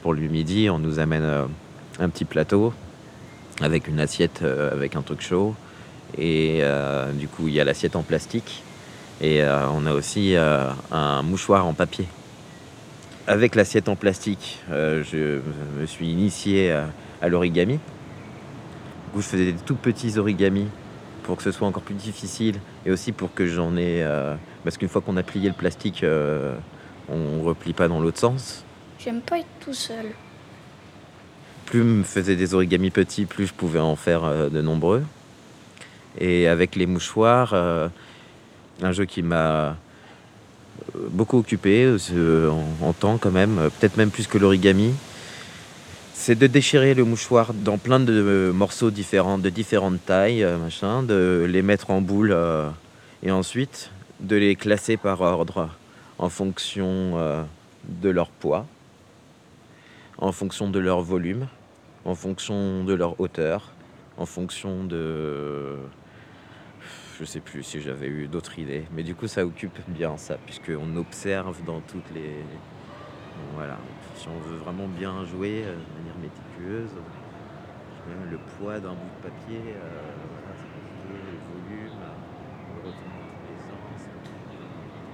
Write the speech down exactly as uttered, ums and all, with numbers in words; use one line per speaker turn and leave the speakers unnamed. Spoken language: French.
pour le midi, on nous amène euh, un petit plateau avec une assiette euh, avec un truc chaud. Et euh, du coup, il y a l'assiette en plastique. Et euh, on a aussi euh, un mouchoir en papier. Avec l'assiette en plastique, euh, je me suis initié à, à l'origami. Du coup, je faisais des tout petits origamis pour que ce soit encore plus difficile et aussi pour que j'en ai... euh, parce qu'une fois qu'on a plié le plastique, euh, on replie pas dans l'autre sens.
J'aime pas être tout seul.
Plus je me faisais des origamis petits, plus je pouvais en faire euh, de nombreux. Et avec les mouchoirs, euh, un jeu qui m'a beaucoup occupé euh, en, en temps quand même, euh, peut-être même plus que l'origami, c'est de déchirer le mouchoir dans plein de euh, morceaux différents, de différentes tailles, euh, machin, de les mettre en boule euh, et ensuite de les classer par ordre en fonction euh, de leur poids, en fonction de leur volume, en fonction de leur hauteur, en fonction de... Je sais plus si j'avais eu d'autres idées, mais du coup ça occupe bien ça, puisqu'on observe dans toutes les... Bon, voilà, si on veut vraiment bien jouer euh, de manière méticuleuse, le poids d'un bout de papier, euh, voilà, c'est compliqué, le volume, on le retourne dans tous les sens.